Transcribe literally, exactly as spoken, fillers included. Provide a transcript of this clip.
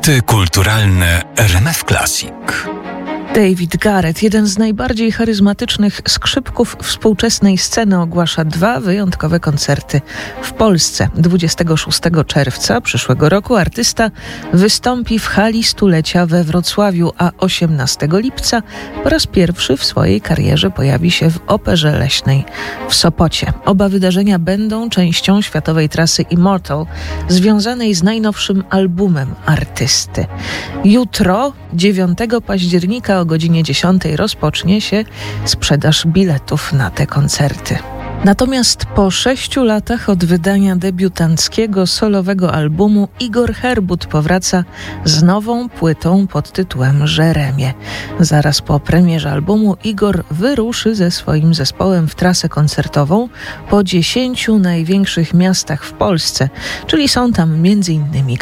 Fakty kulturalne R M F Classic. David Garrett, jeden z najbardziej charyzmatycznych skrzypków współczesnej sceny, ogłasza dwa wyjątkowe koncerty w Polsce. dwudziestego szóstego czerwca przyszłego roku artysta wystąpi w hali stulecia we Wrocławiu, a osiemnastego lipca po raz pierwszy w swojej karierze pojawi się w Operze Leśnej w Sopocie. Oba wydarzenia będą częścią światowej trasy Immortal, związanej z najnowszym albumem artysty. Jutro, dziewiątego października o godzinie dziesiątej rozpocznie się sprzedaż biletów na te koncerty. Natomiast po sześciu latach od wydania debiutanckiego solowego albumu Igor Herbut powraca z nową płytą pod tytułem Jeremie. Zaraz po premierze albumu Igor wyruszy ze swoim zespołem w trasę koncertową po dziesięciu największych miastach w Polsce, czyli są tam między innymi